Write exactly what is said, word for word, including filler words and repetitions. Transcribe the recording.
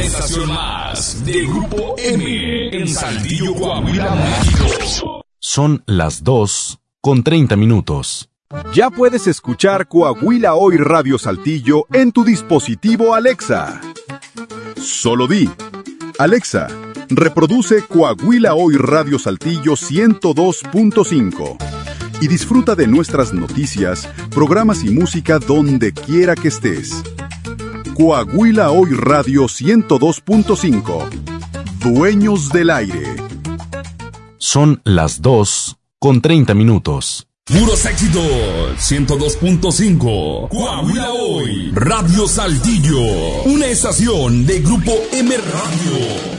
estación más de Grupo M en Saltillo, Coahuila, México. Son las dos con treinta minutos. Ya puedes escuchar Coahuila Hoy Radio Saltillo en tu dispositivo Alexa. Solo di: Alexa, reproduce Coahuila Hoy Radio Saltillo ciento dos punto cinco y disfruta de nuestras noticias, programas y música donde quiera que estés. Coahuila Hoy Radio ciento dos punto cinco. Dueños del aire. Son las dos con treinta minutos. Puros éxitos, ciento dos punto cinco. Coahuila Hoy Radio Saltillo, una estación de Grupo M Radio.